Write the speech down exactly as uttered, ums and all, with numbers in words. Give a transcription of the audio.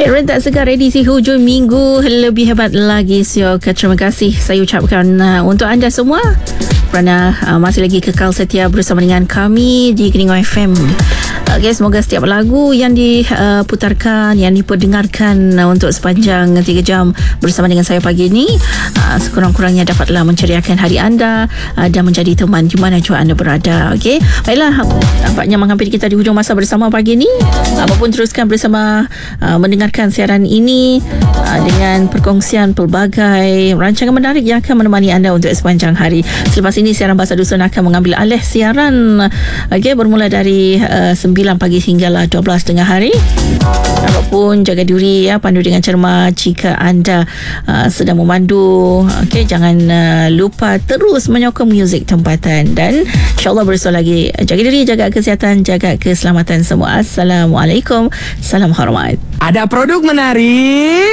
Okay, rentak segar edisi hujung minggu lebih hebat lagi. So, terima kasih saya ucapkan uh, untuk anda semua kerana uh, masih lagi kekal setia bersama dengan kami di Keningau F M. Okay, semoga setiap lagu yang diputarkan, yang diperdengarkan uh, untuk sepanjang tiga jam bersama dengan saya pagi ini uh, sekurang-kurangnya dapatlah menceriakan hari anda uh, dan menjadi teman di mana jua anda berada. Okay, baiklah, nampaknya menghampiri kita di hujung masa bersama pagi ini. Apapun teruskan bersama uh, mendengarkan siaran ini uh, dengan perkongsian pelbagai rancangan menarik yang akan menemani anda untuk sepanjang hari. Selepas ini siaran Bahasa Dusun akan mengambil alih siaran, okay, bermula dari uh, sembilan pagi hinggalah dua belas tengah hari. Apapun, jaga diri ya, pandu dengan cermat jika anda uh, sedang memandu. Okay, jangan uh, lupa terus menyokong muzik tempatan dan insyaAllah bersua lagi. Jaga diri, jaga kesihatan, jaga keselamatan semua. Assalamualaikum, salam hormat. Ada produk menarik